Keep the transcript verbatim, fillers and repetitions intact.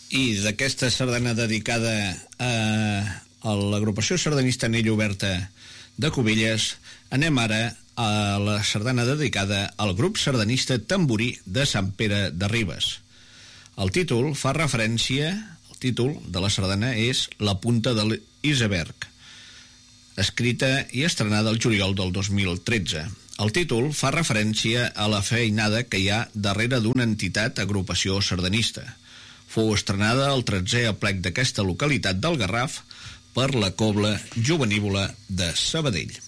I d'aquesta sardana dedicada a, a l'agrupació sardanista Anella Oberta de Cubelles, anem ara a la sardana dedicada al grup sardanista Tamborí de Sant Pere de Ribes. El títol fa referència, el títol de la sardana és La punta de l'iceberg, escrita i estrenada el juliol del dos mil tretze. El títol fa referència a la feinada que hi ha darrere d'una entitat agrupació sardanista. Fou estrenada al tretzè aplec d'aquesta localitat del Garraf per la Cobla Jovenívola de Sabadell.